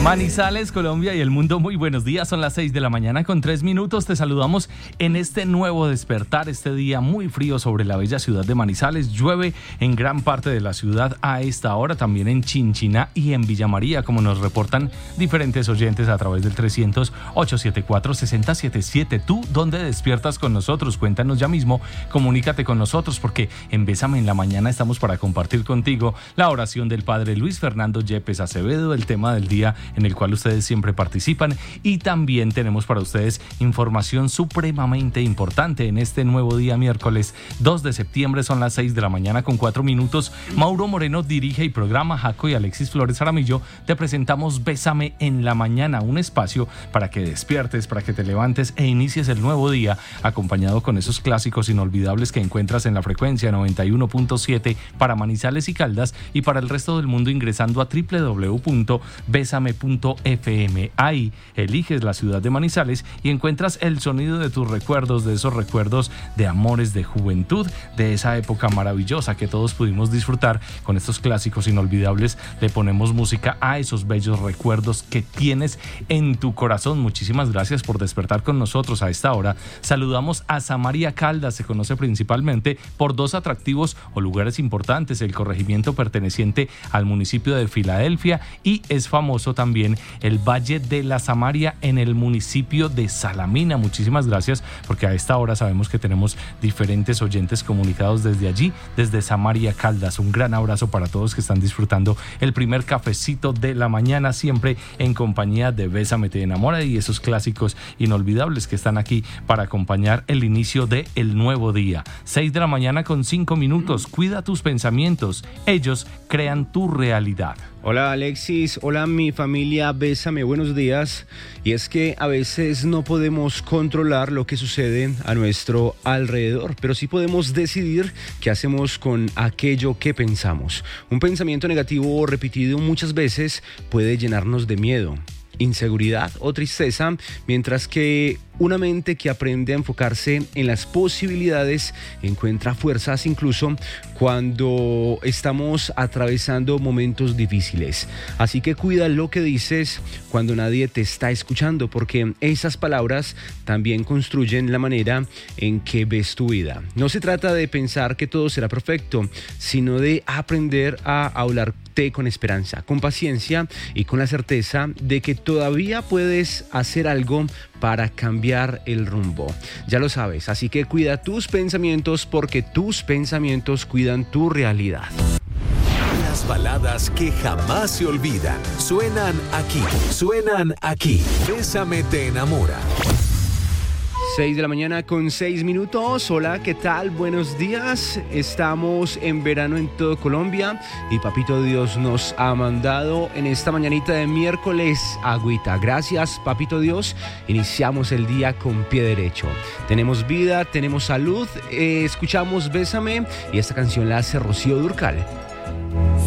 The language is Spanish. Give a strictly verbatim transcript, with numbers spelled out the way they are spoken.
Manizales, Colombia y el mundo, muy buenos días. Son las seis de la mañana con tres minutos. Te saludamos en este nuevo despertar, este día muy frío sobre la bella ciudad de Manizales. Llueve en gran parte de la ciudad a esta hora, también en Chinchiná y en Villa María, como nos reportan diferentes oyentes a través del trescientos, ochocientos setenta y cuatro, sesenta setenta y siete. ¿Tú dónde despiertas con nosotros? Cuéntanos ya mismo, comunícate con nosotros, porque en Bésame en la Mañana estamos para compartir contigo la oración del Padre Luis Fernando Yepes Acevedo, el tema del día en el cual ustedes siempre participan, y también tenemos para ustedes información supremamente importante en este nuevo día miércoles dos de septiembre. Son las seis de la mañana con cuatro minutos. Mauro Moreno dirige y programa, Jaco y Alexis Flores Aramillo te presentamos Bésame en la Mañana, un espacio para que despiertes, para que te levantes e inicies el nuevo día acompañado con esos clásicos inolvidables que encuentras en la frecuencia noventa y uno punto siete para Manizales y Caldas, y para el resto del mundo ingresando a doble u doble u doble u punto besame punto f m. Ahí eliges la ciudad de Manizales y encuentras el sonido de tus recuerdos, de esos recuerdos de amores, de juventud, de esa época maravillosa que todos pudimos disfrutar con estos clásicos inolvidables. Le ponemos música a esos bellos recuerdos que tienes en tu corazón. Muchísimas gracias por despertar con nosotros a esta hora. Saludamos a Samaria Caldas. Se conoce principalmente por dos atractivos o lugares importantes: el corregimiento perteneciente al municipio de Filadelfia, y es famoso también el Valle de la Samaria en el municipio de Salamina. Muchísimas gracias, porque a esta hora sabemos que tenemos diferentes oyentes comunicados desde allí, desde Samaria Caldas. Un gran abrazo para todos que están disfrutando el primer cafecito de la mañana, siempre en compañía de Bésame te enamora y esos clásicos inolvidables que están aquí para acompañar el inicio de el nuevo día. seis de la mañana con cinco minutos. Cuida tus pensamientos, ellos crean tu realidad. Hola Alexis, hola mi familia Bésame, buenos días. Y es que a veces no podemos controlar lo que sucede a nuestro alrededor, pero sí podemos decidir qué hacemos con aquello que pensamos. Un pensamiento negativo repetido muchas veces puede llenarnos de miedo, inseguridad o tristeza, mientras que una mente que aprende a enfocarse en las posibilidades encuentra fuerzas incluso cuando estamos atravesando momentos difíciles. Así que cuida lo que dices cuando nadie te está escuchando, porque esas palabras también construyen la manera en que ves tu vida. No se trata de pensar que todo será perfecto, sino de aprender a hablarte con esperanza, con paciencia y con la certeza de que todavía puedes hacer algo para cambiar el rumbo. Ya lo sabes, así que cuida tus pensamientos, porque tus pensamientos cuidan tu realidad. Las baladas que jamás se olvidan suenan aquí, suenan aquí. Bésame te enamora. seis de la mañana con seis minutos. Hola, ¿qué tal? Buenos días. Estamos en verano en todo Colombia y Papito Dios nos ha mandado en esta mañanita de miércoles agüita. Gracias, Papito Dios. Iniciamos el día con pie derecho. Tenemos vida, tenemos salud. Eh, escuchamos Bésame y esta canción la hace Rocío Dúrcal.